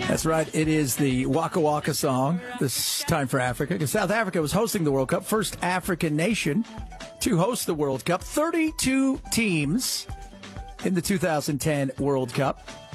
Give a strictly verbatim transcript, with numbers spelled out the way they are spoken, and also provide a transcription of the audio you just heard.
That's right. It is the Waka Waka song. This time for Africa, because South Africa was hosting the World Cup, first African nation to host the World Cup. thirty-two teams in the two thousand ten World Cup.